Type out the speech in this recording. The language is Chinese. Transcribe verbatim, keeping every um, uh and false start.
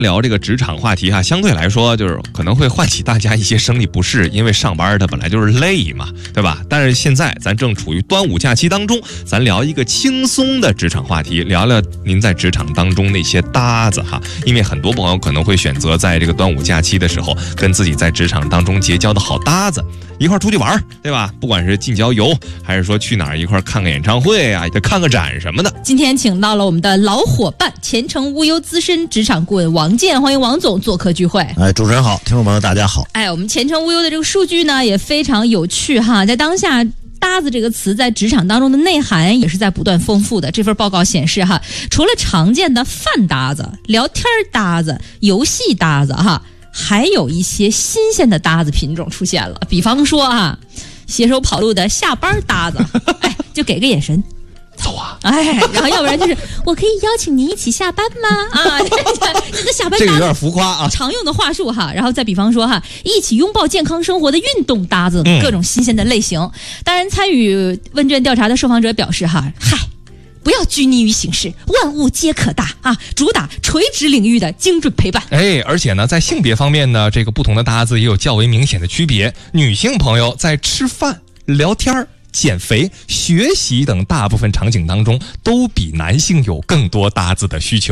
聊这个职场话题哈，相对来说就是可能会唤起大家一些生理不适，因为上班它本来就是累嘛，对吧？但是现在咱正处于端午假期当中，咱聊一个轻松的职场话题，聊聊您在职场当中那些搭子哈。因为很多朋友可能会选择在这个端午假期的时候，跟自己在职场当中结交的好搭子一块出去玩，对吧？不管是近郊游，还是说去哪儿一块看个演唱会啊，看个展什么的。 今天请到了我们的老伙伴，前程无忧资深职场顾问王健，欢迎王总做客聚会。 哎，主持人好，听众朋友大家好。 哎，我们前程无忧的这个数据呢也非常有趣哈，在当下搭子这个词在职场当中的内涵也是在不断丰富的。这份报告显示哈，除了常见的饭搭子、聊天搭子、游戏搭子哈，还有一些新鲜的搭子品种出现了。比方说啊，携手跑路的下班搭子，哎，就给个眼神。 走啊！ 哎，然后要不然就是我可以邀请您一起下班吗？啊，这个下班搭子这个有点浮夸啊， 常用的话术哈。然后再比方说哈，一起拥抱健康生活的运动搭子，各种新鲜的类型。嗯、当然，参与问卷调查的受访者表示哈，嗨，不要拘泥于形式，万物皆可搭啊，主打垂直领域的精准陪伴。 哎，而且呢，在性别方面呢，这个不同的搭子也有较为明显的区别。女性朋友在吃饭、聊天、减肥、学习等大部分场景当中，都比男性有更多搭子的需求。